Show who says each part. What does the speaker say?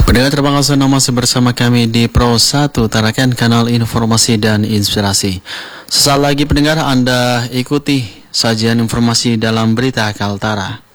Speaker 1: Pendengar terima kasih masih bersama kami di Pro 1 Tarakan Kanal Informasi dan Inspirasi. Sesaat lagi pendengar Anda ikuti sajian informasi dalam Berita Kaltara.